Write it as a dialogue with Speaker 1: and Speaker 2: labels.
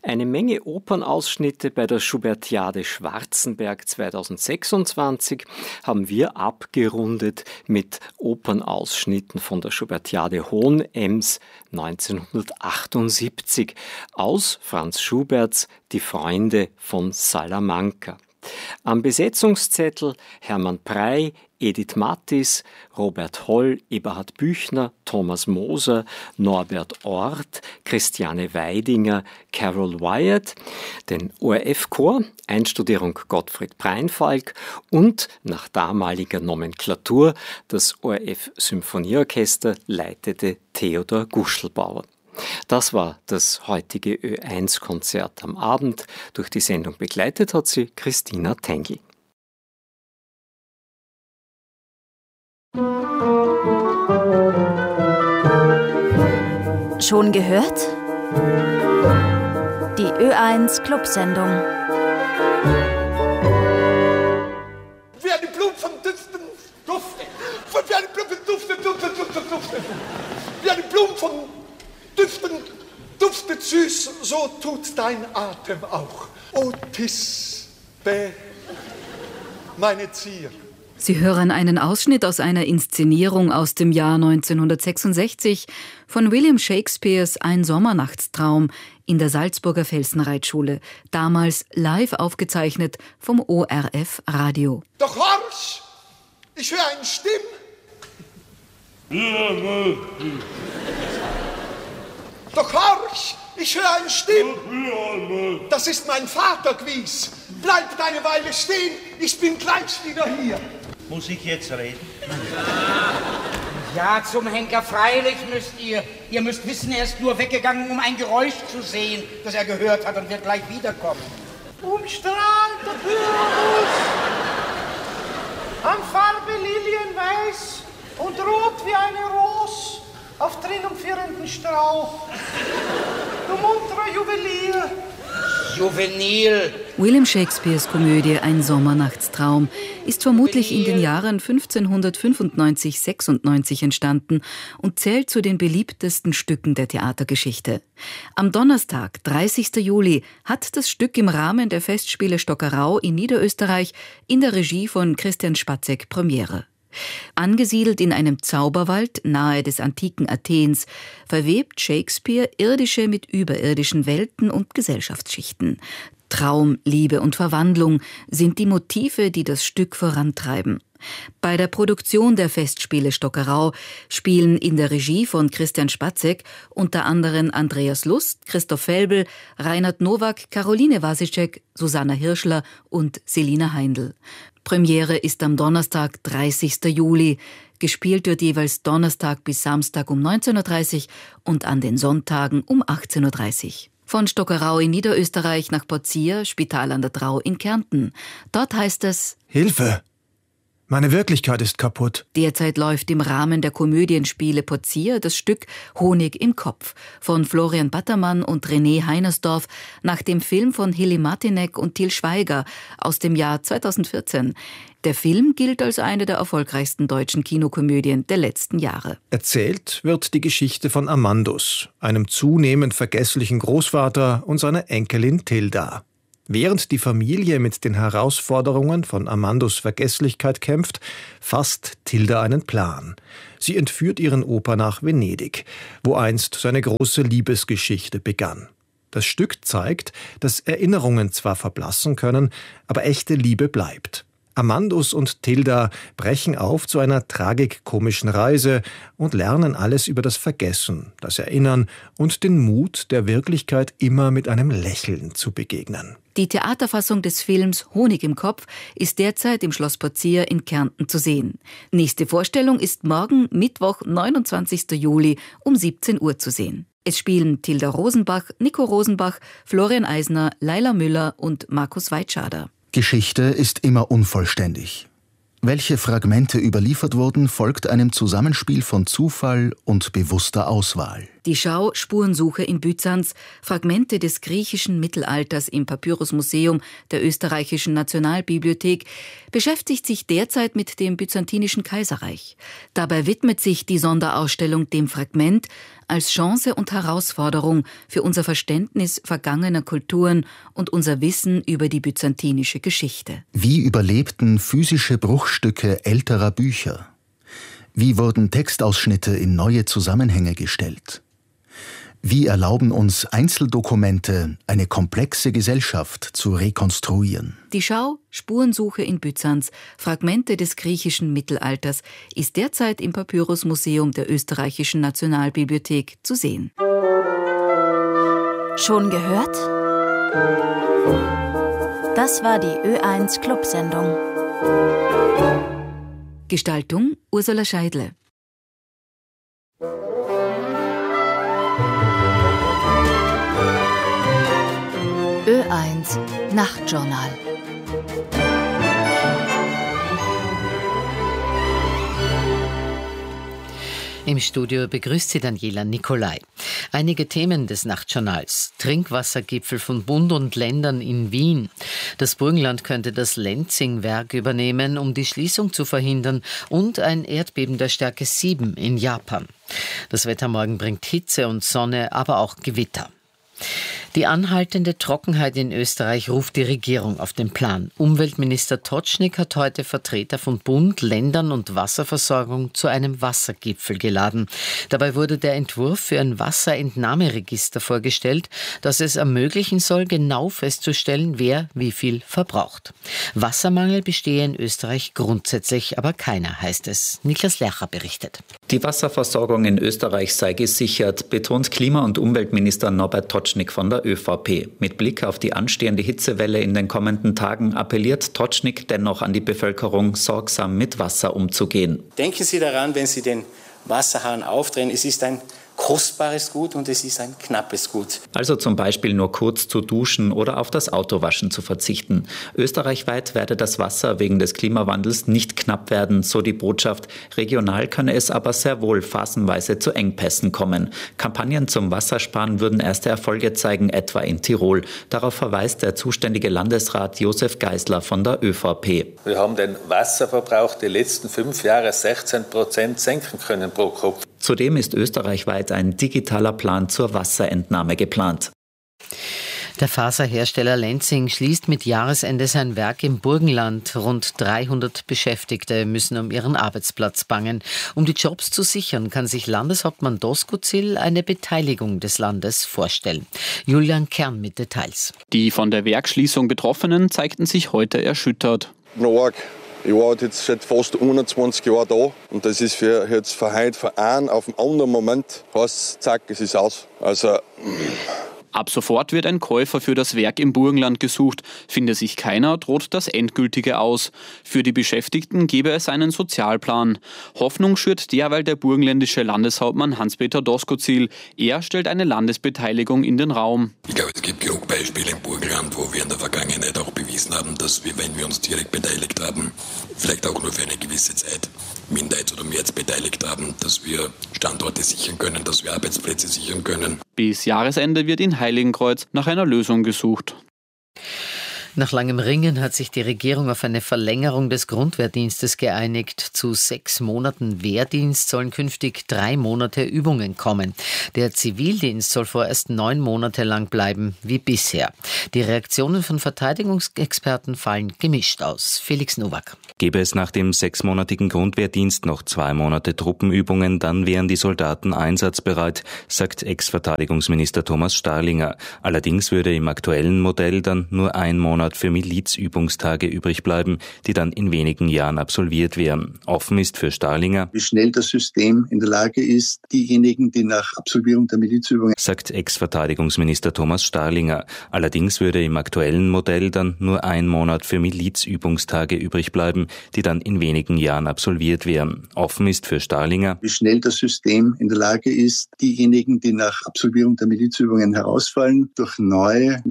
Speaker 1: Eine Menge Opernausschnitte bei der Schubertiade Schwarzenberg 2026 haben wir abgerundet mit Opernausschnitten von der Schubertiade Hohenems 1978 aus Franz Schuberts Die Freunde von Salamanca. Am Besetzungszettel Hermann Prey, Edith Mattis, Robert Holl, Eberhard Büchner, Thomas Moser, Norbert Orth, Christiane Weidinger, Carol Wyatt, den ORF-Chor, Einstudierung Gottfried Breinfalk und nach damaliger Nomenklatur das ORF-Symphonieorchester leitete Theodor Guschelbauer. Das war das heutige Ö1-Konzert am Abend. Durch die Sendung begleitet hat sie Christina Tengl.
Speaker 2: Schon gehört? Die Ö1 Clubsendung.
Speaker 3: Wie eine Blume von Düften duftet. Wie eine Blume duftet. Wie eine Blume von Düften duftet süß, so tut dein Atem auch. O Tisbe, meine Zier.
Speaker 4: Sie hören einen Ausschnitt aus einer Inszenierung aus dem Jahr 1966 von William Shakespeares Ein Sommernachtstraum in der Salzburger Felsenreitschule, damals live aufgezeichnet vom ORF Radio.
Speaker 3: Doch horch, ich höre eine Stimme. Doch horch, ich höre eine Stimme. Das ist mein Vater gewiss. Bleib eine Weile stehen, ich bin gleich wieder hier.
Speaker 5: Muss ich jetzt reden?
Speaker 6: Ja, zum Henker, freilich müsst ihr. Ihr müsst wissen, er ist nur weggegangen, um ein Geräusch zu sehen, das er gehört hat und wird gleich wiederkommen.
Speaker 3: Umstrahlt der Pyramus, an Farbe lilienweiß und rot wie eine Ros auf triumphierenden Strauch. Du munterer Juwelier.
Speaker 6: Juvenil.
Speaker 4: William Shakespeares Komödie Ein Sommernachtstraum ist vermutlich in den Jahren 1595-96 entstanden und zählt zu den beliebtesten Stücken der Theatergeschichte. Am Donnerstag, 30. Juli, hat das Stück im Rahmen der Festspiele Stockerau in Niederösterreich in der Regie von Christian Spatzek Premiere. Angesiedelt in einem Zauberwald nahe des antiken Athens, verwebt Shakespeare irdische mit überirdischen Welten und Gesellschaftsschichten. Traum, Liebe und Verwandlung sind die Motive, die das Stück vorantreiben. Bei der Produktion der Festspiele Stockerau spielen in der Regie von Christian Spatzek unter anderem Andreas Lust, Christoph Felbel, Reinhard Nowak, Caroline Wasicek, Susanna Hirschler und Selina Heindl. Premiere ist am Donnerstag, 30. Juli. Gespielt wird jeweils Donnerstag bis Samstag um 19.30 Uhr und an den Sonntagen um 18.30 Uhr. Von Stockerau in Niederösterreich nach Pozieres, Spital an der Drau in Kärnten. Dort heißt es:
Speaker 7: Hilfe! Meine Wirklichkeit ist kaputt.
Speaker 4: Derzeit läuft im Rahmen der Komödienspiele Pozieres das Stück Honig im Kopf von Florian Battermann und René Heinersdorf nach dem Film von Hilly Martinek und Til Schweiger aus dem Jahr 2014. Der Film gilt als eine der erfolgreichsten deutschen Kinokomödien der letzten Jahre.
Speaker 7: Erzählt wird die Geschichte von Amandus, einem zunehmend vergesslichen Großvater und seiner Enkelin Tilda. Während die Familie mit den Herausforderungen von Amandus Vergesslichkeit kämpft, fasst Tilda einen Plan. Sie entführt ihren Opa nach Venedig, wo einst seine große Liebesgeschichte begann. Das Stück zeigt, dass Erinnerungen zwar verblassen können, aber echte Liebe bleibt. Amandus und Tilda brechen auf zu einer tragikomischen Reise und lernen alles über das Vergessen, das Erinnern und den Mut, der Wirklichkeit immer mit einem Lächeln zu begegnen.
Speaker 4: Die Theaterfassung des Films Honig im Kopf ist derzeit im Schloss Pozieres in Kärnten zu sehen. Nächste Vorstellung ist morgen, Mittwoch, 29. Juli um 17 Uhr zu sehen. Es spielen Tilda Rosenbach, Nico Rosenbach, Florian Eisner, Laila Müller und Markus Weitschader.
Speaker 8: Geschichte ist immer unvollständig. Welche Fragmente überliefert wurden, folgt einem Zusammenspiel von Zufall und bewusster Auswahl.
Speaker 4: Die Schau Spurensuche in Byzanz, Fragmente des griechischen Mittelalters im Papyrusmuseum der Österreichischen Nationalbibliothek, beschäftigt sich derzeit mit dem Byzantinischen Kaiserreich. Dabei widmet sich die Sonderausstellung dem Fragment als Chance und Herausforderung für unser Verständnis vergangener Kulturen und unser Wissen über die byzantinische Geschichte.
Speaker 8: Wie überlebten physische Bruchstücke älterer Bücher? Wie wurden Textausschnitte in neue Zusammenhänge gestellt? Wie erlauben uns Einzeldokumente, eine komplexe Gesellschaft zu rekonstruieren?
Speaker 4: Die Schau Spurensuche in Byzanz, Fragmente des griechischen Mittelalters, ist derzeit im Papyrusmuseum der Österreichischen Nationalbibliothek zu sehen.
Speaker 2: Schon gehört? Das war die Ö1 Clubsendung.
Speaker 4: Gestaltung Ursula Scheidle.
Speaker 2: Ö1 Nachtjournal.
Speaker 5: Im Studio begrüßt sie Daniela Nicolai. Einige Themen des Nachtjournals. Trinkwassergipfel von Bund und Ländern in Wien. Das Burgenland könnte das Lenzing-Werk übernehmen, um die Schließung zu verhindern. Und ein Erdbeben der Stärke 7 in Japan. Das Wetter morgen bringt Hitze und Sonne, aber auch Gewitter. Die anhaltende Trockenheit in Österreich ruft die Regierung auf den Plan. Umweltminister Totschnig hat heute Vertreter von Bund, Ländern und Wasserversorgung zu einem Wassergipfel geladen. Dabei wurde der Entwurf für ein Wasserentnahmeregister vorgestellt, das es ermöglichen soll, genau festzustellen, wer wie viel verbraucht. Wassermangel bestehe in Österreich grundsätzlich, aber keiner, heißt es. Niklas Lercher berichtet.
Speaker 9: Die Wasserversorgung in Österreich sei gesichert, betont Klima- und Umweltminister Norbert Totschnig von der ÖVP. Mit Blick auf die anstehende Hitzewelle in den kommenden Tagen appelliert Totschnig dennoch an die Bevölkerung, sorgsam mit Wasser umzugehen.
Speaker 10: Denken Sie daran, wenn Sie den Wasserhahn aufdrehen, es ist ein kostbares Gut und es ist ein knappes Gut.
Speaker 9: Also zum Beispiel nur kurz zu duschen oder auf das Autowaschen zu verzichten. Österreichweit werde das Wasser wegen des Klimawandels nicht knapp werden, so die Botschaft. Regional könne es aber sehr wohl phasenweise zu Engpässen kommen. Kampagnen zum Wassersparen würden erste Erfolge zeigen, etwa in Tirol. Darauf verweist der zuständige Landesrat Josef Geisler von der ÖVP.
Speaker 11: Wir haben den Wasserverbrauch die letzten 5 Jahre 16% senken können pro Kopf.
Speaker 9: Zudem ist österreichweit ein digitaler Plan zur Wasserentnahme geplant.
Speaker 5: Der Faserhersteller Lenzing schließt mit Jahresende sein Werk im Burgenland. Rund 300 Beschäftigte müssen um ihren Arbeitsplatz bangen. Um die Jobs zu sichern, kann sich Landeshauptmann Doskozil eine Beteiligung des Landes vorstellen. Julian Kern mit Details.
Speaker 12: Die von der Werksschließung Betroffenen zeigten sich heute erschüttert.
Speaker 13: Ich war jetzt seit fast 21 Jahren da und das ist für jetzt von heute von einem auf den anderen Moment, heißt zack, es ist aus. Also
Speaker 12: ab sofort wird ein Käufer für das Werk im Burgenland gesucht. Finde sich keiner, droht das Endgültige aus. Für die Beschäftigten gebe es einen Sozialplan. Hoffnung schürt derweil der burgenländische Landeshauptmann Hans-Peter Doskozil. Er stellt eine Landesbeteiligung in den Raum.
Speaker 14: Ich glaube, es gibt genug Beispiele im Burgenland, wo wir in der Vergangenheit auch bewiesen haben, dass wir, wenn wir uns direkt beteiligt haben, vielleicht auch nur für eine gewisse Zeit Minderheits- oder Mehrheits beteiligt haben, dass wir Standorte sichern können, dass wir Arbeitsplätze sichern können.
Speaker 12: Bis Jahresende wird in Heiligenkreuz nach einer Lösung gesucht.
Speaker 5: Nach langem Ringen hat sich die Regierung auf eine Verlängerung des Grundwehrdienstes geeinigt. Zu 6 Monaten Wehrdienst sollen künftig 3 Monate Übungen kommen. Der Zivildienst soll vorerst 9 Monate lang bleiben, wie bisher. Die Reaktionen von Verteidigungsexperten fallen gemischt aus. Felix Nowak.
Speaker 15: Gäbe es nach dem 6-monatigen Grundwehrdienst noch 2 Monate Truppenübungen, dann wären die Soldaten einsatzbereit, sagt Ex-Verteidigungsminister Thomas Starlinger. Allerdings würde im aktuellen Modell dann nur 1 Monat für Milizübungstage übrig bleiben, die dann in wenigen Jahren absolviert wären. Offen ist für Starlinger,
Speaker 16: wie schnell das System in der Lage ist, diejenigen, die nach Absolvierung der Milizübungen,
Speaker 15: sagt Ex-Verteidigungsminister Thomas Starlinger. Allerdings würde im aktuellen Modell dann nur 1 Monat für Milizübungstage übrig bleiben, die dann in wenigen Jahren absolviert wären. Offen ist für Starlinger,
Speaker 16: wie schnell das System in der Lage ist, diejenigen, die nach Absolvierung der Milizübungen herausfallen, durch neue